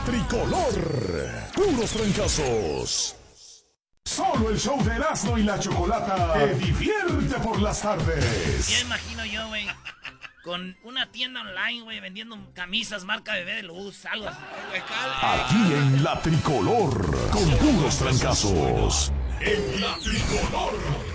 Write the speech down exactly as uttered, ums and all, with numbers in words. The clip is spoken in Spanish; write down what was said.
Tricolor, puros trancazos. Solo el show de Erasmo y la Chocolata te divierte por las tardes. Ya imagino yo, güey, con una tienda online, güey, vendiendo camisas marca Bebé de Luz, algo así. Aquí en la Tricolor, con puros trancazos. En la Tricolor.